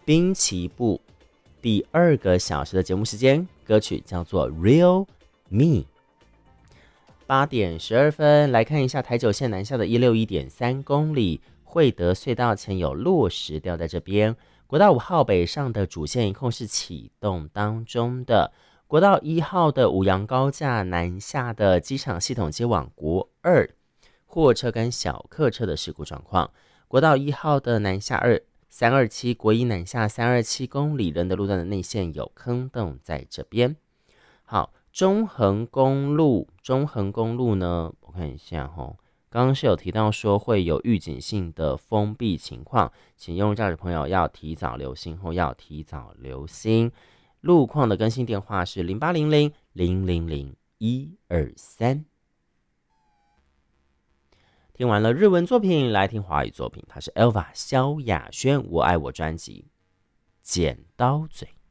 滨崎步第2个小时的节目时间，歌曲叫做 Real Me。8点12分，来看一下台九线南下的161.3公里，惠德隧道前有落石掉在这边。国道5号北上的主线一共是启动当中的。国道1号的五杨高架南下的机场系统接往国2，货车跟小客车的事故状况。国道1号的南下327，国一南下327公里，仁德路段的内线有坑洞在这边。好，中横公路呢，我看一下刚刚是有提到说会有预警性的封闭情况，请用驾驶朋友要提早留心路况的更新电话是0800-000-123。听完了日文作品，来听华语作品，它是 Elva 萧亚轩我爱我专辑《剪刀嘴》。